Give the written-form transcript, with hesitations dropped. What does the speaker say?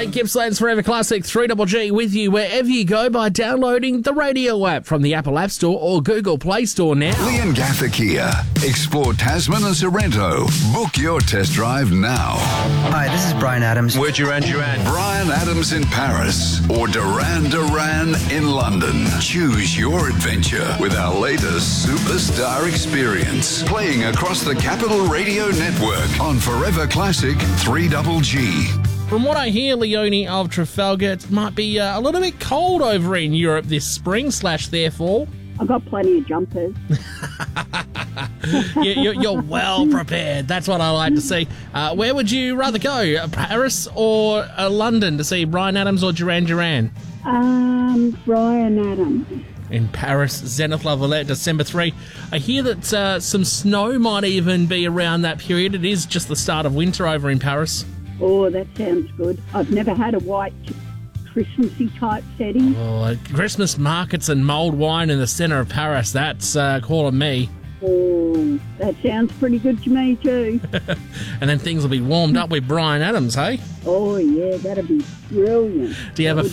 Hey, Gippsland's Forever Classic 3GG with you wherever you go by downloading the radio app from the Apple App Store or Google Play Store now. Leongatha Kia. Explore Tasman and Sorrento. Book your test drive now. Hi, this is Brian Adams. We're Duran Duran. Brian Adams in Paris or Duran Duran in London. Choose your adventure with our latest superstar experience. Playing across the Capital Radio Network on Forever Classic 3GG. From what I hear, Leonie of Trafalgar, it might be a little bit cold over in Europe this spring / therefore. I've got plenty of jumpers. You're well prepared. That's what I like to see. Where would you rather go, Paris or London, to see Brian Adams or Duran Duran? Brian Adams. In Paris, Zenith La Valette, December 3. I hear that some snow might even be around that period. It is just the start of winter over in Paris. Oh, that sounds good. I've never had a white Christmassy type setting. Oh, Christmas markets and mulled wine in the centre of Paris. That's calling me. Oh, that sounds pretty good to me too. And then things will be warmed up with Brian Adams, hey? Oh, yeah, that'd be brilliant. Do you have a